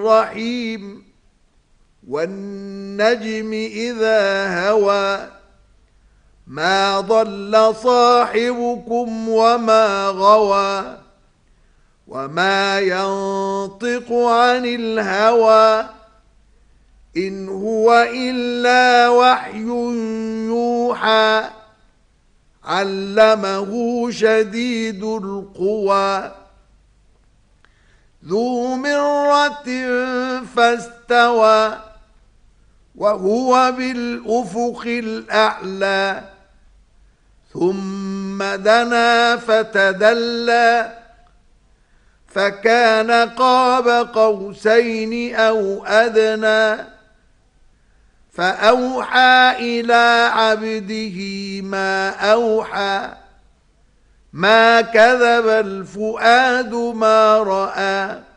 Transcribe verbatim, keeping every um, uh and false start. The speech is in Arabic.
الرحيم والنجم إذا هوى ما ضل صاحبكم وما غوى وما ينطق عن الهوى إن هو إلا وحي يوحى علمه شديد القوى ذو مرة فاستوى وهو بالأفق الأعلى ثم دنا فتدلى فكان قاب قوسين أو أدنى فأوحى إلى عبده ما أوحى ما كذب الفؤاد ما رأى